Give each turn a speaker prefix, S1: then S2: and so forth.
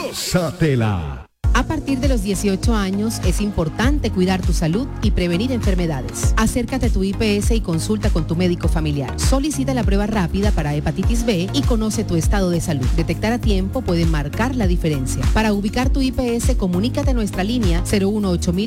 S1: Gózatela.
S2: A partir de los 18 años es importante cuidar tu salud y prevenir enfermedades. Acércate a tu IPS y consulta con tu médico familiar. Solicita la prueba rápida para hepatitis B y conoce tu estado de salud. Detectar a tiempo puede marcar la diferencia. Para ubicar tu IPS, comunícate a nuestra línea 018